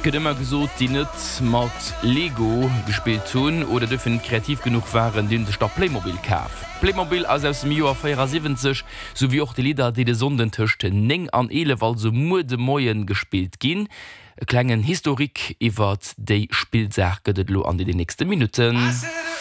Geht immer gesot, die net mat Lego gespielt tun oder dürfen kreativ genug waren, den der Playmobil kaf. Playmobil als aus dem Jahr 74 sowie auch die Lieder, die de Sondentischchte neng an Elewald so de Moien gespielt gin. Klengen Historik iwwer déi Spielsäch gëtt lo an die nächsten Minuten.